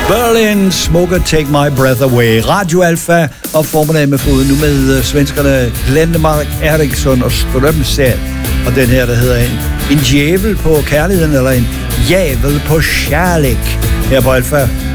Berlin, Smoker, Take My Breath Away. Radio Alfa og formiddag med foden nu med svenskerne Glendemark, Eriksson og Strømsæt. Og den her, der hedder en djævel på kærligheden, eller en jævel på kærlighed her på Alfa.